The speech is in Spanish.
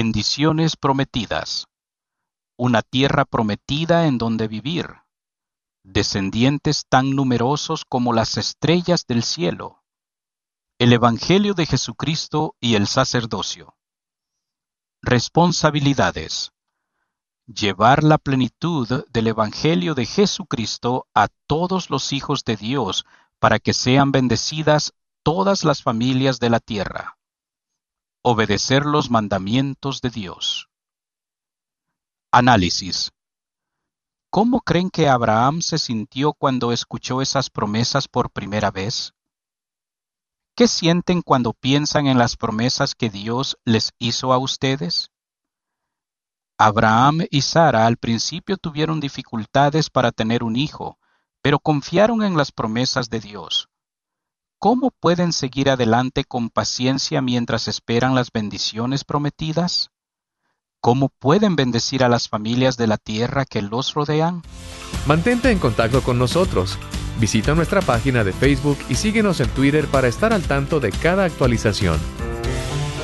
Bendiciones prometidas. Una tierra prometida en donde vivir. Descendientes tan numerosos como las estrellas del cielo. El Evangelio de Jesucristo y el sacerdocio. Responsabilidades. Llevar la plenitud del Evangelio de Jesucristo a todos los hijos de Dios para que sean bendecidas todas las familias de la tierra. Obedecer los mandamientos de Dios. Análisis. ¿Cómo creen que Abraham se sintió cuando escuchó esas promesas por primera vez? ¿Qué sienten cuando piensan en las promesas que Dios les hizo a ustedes? Abraham y Sara al principio tuvieron dificultades para tener un hijo, pero confiaron en las promesas de Dios. ¿Cómo pueden seguir adelante con paciencia mientras esperan las bendiciones prometidas? ¿Cómo pueden bendecir a las familias de la tierra que los rodean? Mantente en contacto con nosotros. Visita nuestra página de Facebook y síguenos en Twitter para estar al tanto de cada actualización.